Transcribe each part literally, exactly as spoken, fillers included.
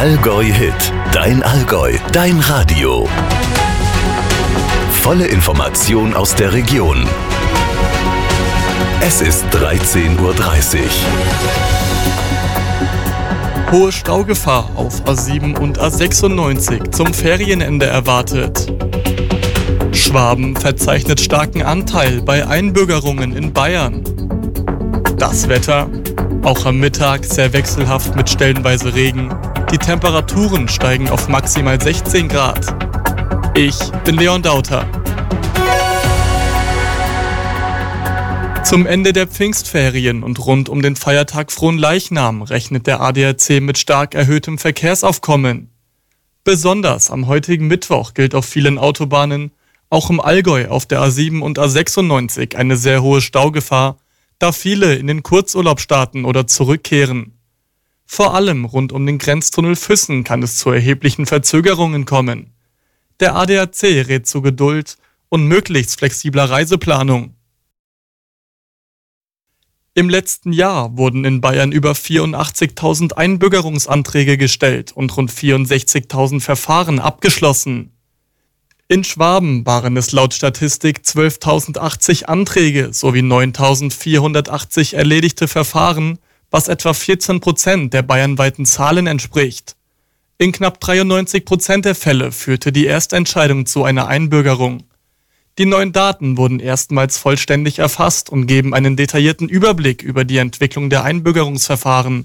Allgäu Hit, dein Allgäu, dein Radio. Volle Information aus der Region. Es ist dreizehn Uhr dreißig. Hohe Staugefahr auf A sieben und A sechsundneunzig zum Ferienende erwartet. Schwaben verzeichnet starken Anteil bei Einbürgerungen in Bayern. Das Wetter, auch am Mittag sehr wechselhaft mit stellenweise Regen. Die Temperaturen steigen auf maximal sechzehn Grad. Ich bin Leon Dauter. Zum Ende der Pfingstferien und rund um den Feiertag Fronleichnam rechnet der A D A C mit stark erhöhtem Verkehrsaufkommen. Besonders am heutigen Mittwoch gilt auf vielen Autobahnen, auch im Allgäu auf der A sieben und A sechsundneunzig, eine sehr hohe Staugefahr, da viele in den Kurzurlaub starten oder zurückkehren. Vor allem rund um den Grenztunnel Füssen kann es zu erheblichen Verzögerungen kommen. Der A D A C rät zu Geduld und möglichst flexibler Reiseplanung. Im letzten Jahr wurden in Bayern über vierundachtzigtausend Einbürgerungsanträge gestellt und rund vierundsechzigtausend Verfahren abgeschlossen. In Schwaben waren es laut Statistik zwölftausendachtzig Anträge sowie neuntausendvierhundertachtzig erledigte Verfahren, was etwa vierzehn Prozent der bayernweiten Zahlen entspricht. In knapp dreiundneunzig Prozent der Fälle führte die Erstentscheidung zu einer Einbürgerung. Die neuen Daten wurden erstmals vollständig erfasst und geben einen detaillierten Überblick über die Entwicklung der Einbürgerungsverfahren.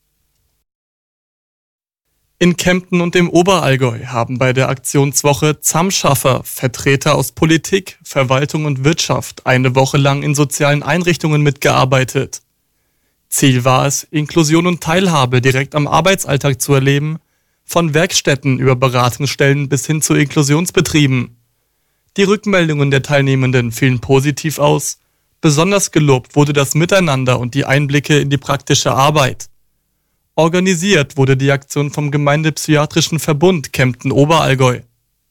In Kempten und im Oberallgäu haben bei der Aktionswoche Zamschaffer Vertreter aus Politik, Verwaltung und Wirtschaft eine Woche lang in sozialen Einrichtungen mitgearbeitet. Ziel war es, Inklusion und Teilhabe direkt am Arbeitsalltag zu erleben, von Werkstätten über Beratungsstellen bis hin zu Inklusionsbetrieben. Die Rückmeldungen der Teilnehmenden fielen positiv aus. Besonders gelobt wurde das Miteinander und die Einblicke in die praktische Arbeit. Organisiert wurde die Aktion vom Gemeindepsychiatrischen Verbund Kempten-Oberallgäu.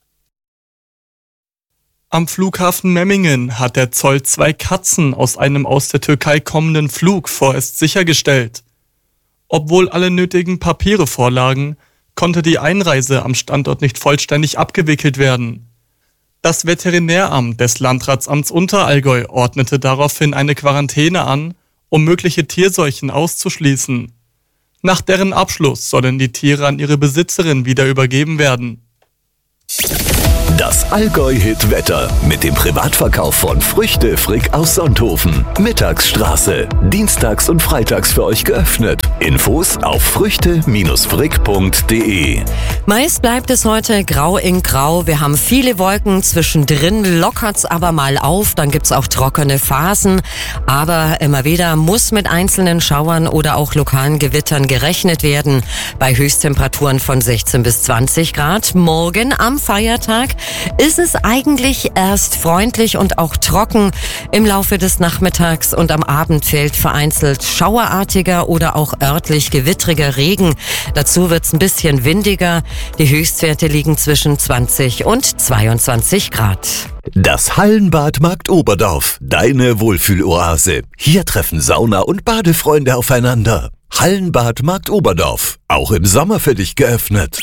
Am Flughafen Memmingen hat der Zoll zwei Katzen aus einem aus der Türkei kommenden Flug vorerst sichergestellt. Obwohl alle nötigen Papiere vorlagen, konnte die Einreise am Standort nicht vollständig abgewickelt werden. Das Veterinäramt des Landratsamts Unterallgäu ordnete daraufhin eine Quarantäne an, um mögliche Tierseuchen auszuschließen. Nach deren Abschluss sollen die Tiere an ihre Besitzerin wieder übergeben werden. Das Allgäu-Hit-Wetter mit dem Privatverkauf von Früchte Frick aus Sonthofen. Mittagsstraße. Dienstags und freitags für euch geöffnet. Infos auf früchte frick punkt de. Meist bleibt es heute grau in grau. Wir haben viele Wolken. Zwischendrin lockert's aber mal auf. Dann gibt's auch trockene Phasen. Aber immer wieder muss mit einzelnen Schauern oder auch lokalen Gewittern gerechnet werden. Bei Höchsttemperaturen von sechzehn bis zwanzig Grad. Morgen am Feiertag ist es eigentlich erst freundlich und auch trocken. Im Laufe des Nachmittags und am Abend fällt vereinzelt schauerartiger oder auch örtlich gewittriger Regen. Dazu wird es ein bisschen windiger. Die Höchstwerte liegen zwischen zwanzig und zweiundzwanzig Grad. Das Hallenbad Markt Oberdorf, deine Wohlfühloase. Hier treffen Sauna- und Badefreunde aufeinander. Hallenbad Markt Oberdorf, auch im Sommer für dich geöffnet.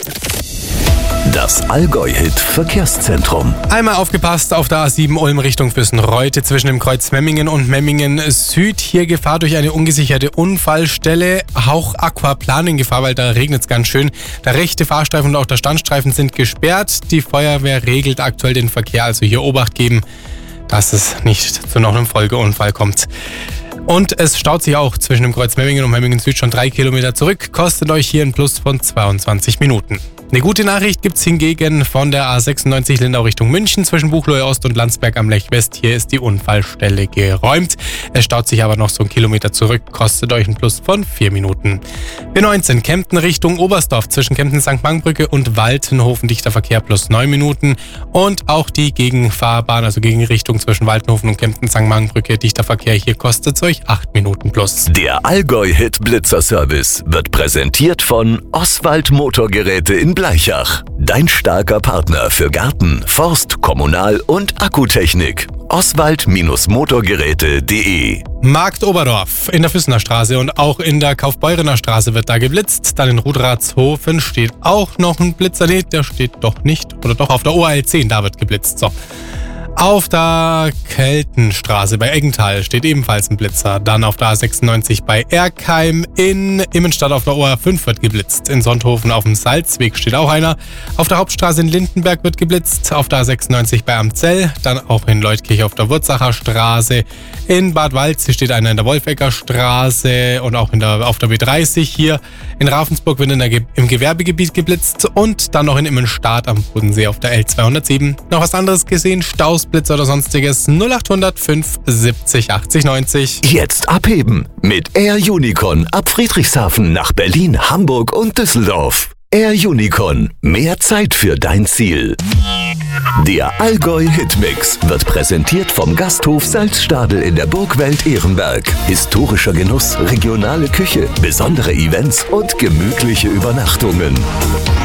Das Allgäu-Hit Verkehrszentrum. Einmal aufgepasst auf der A sieben Ulm Richtung Füssen-Reute zwischen dem Kreuz Memmingen und Memmingen Süd. Hier Gefahr durch eine ungesicherte Unfallstelle. Hauch Aquaplaning Gefahr, weil da regnet es ganz schön. Der rechte Fahrstreifen und auch der Standstreifen sind gesperrt. Die Feuerwehr regelt aktuell den Verkehr, also hier Obacht geben, dass es nicht zu noch einem Folgeunfall kommt. Und es staut sich auch zwischen dem Kreuz Memmingen und Memmingen Süd schon drei Kilometer zurück. Kostet euch hier ein Plus von zweiundzwanzig Minuten. Eine gute Nachricht gibt's hingegen von der A sechsundneunzig Lindau Richtung München zwischen Buchloe Ost und Landsberg am Lech West. Hier ist die Unfallstelle geräumt. Es staut sich aber noch so einen Kilometer zurück, kostet euch ein Plus von vier Minuten. B neunzehn Kempten Richtung Oberstdorf zwischen Kempten Sankt Markbrücke und Waltenhofen dichter Verkehr plus neun Minuten. Und auch die Gegenfahrbahn, also Gegenrichtung zwischen Waltenhofen und Kempten Sankt Markbrücke dichter Verkehr, hier kostet es euch acht Minuten plus. Der Allgäu-Hit Blitzer Service wird präsentiert von Oswald Motorgeräte in Bleichach. Dein starker Partner für Garten, Forst, Kommunal- und Akkutechnik. oswald Motorgeräte punkt de. Markt Oberdorf in der Füssener Straße und auch in der Kaufbeurener Straße wird da geblitzt. Dann in Rudratshofen steht auch noch ein Blitzer. Nee, der steht doch nicht. Oder doch auf der O A L zehn, da wird geblitzt. So. Auf der Keltenstraße bei Eggenthal steht ebenfalls ein Blitzer. Dann auf der A sechsundneunzig bei Erkheim. In Immenstadt auf der O A fünf wird geblitzt. In Sonthofen auf dem Salzweg steht auch einer. Auf der Hauptstraße in Lindenberg wird geblitzt. Auf der A sechsundneunzig bei Amzell. Dann auch in Leutkirch auf der Wurzacher Straße. In Bad Waldsee steht einer in der Wolfecker Straße und auch in der, auf der B dreißig hier. In Ravensburg wird in der, im Gewerbegebiet geblitzt. Und dann noch in Immenstadt am Bodensee auf der L zweihundertsieben. Noch was anderes gesehen? Staus Blitzer oder sonstiges null acht null null fünf siebzig achtzig neunzig. Jetzt abheben mit Air Unicorn ab Friedrichshafen nach Berlin, Hamburg und Düsseldorf. Air Unicorn, mehr Zeit für dein Ziel. Der Allgäu Hitmix wird präsentiert vom Gasthof Salzstadel in der Burgwelt Ehrenberg. Historischer Genuss, regionale Küche, besondere Events und gemütliche Übernachtungen.